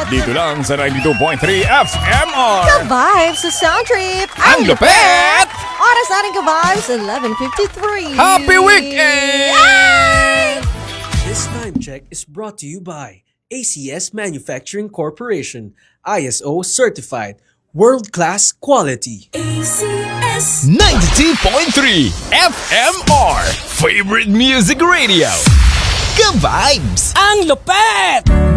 Dito lang sa 92.3 FMR. Ka-vibes sa Sound Trip. Ang lupet! Oras natin ka-vibes, 11:53. Happy weekend! This time check is brought to you by ACS Manufacturing Corporation, ISO certified, world-class quality. ACS 92.3 FMR. Favorite Music Radio. Ka-vibes! Ang lupet!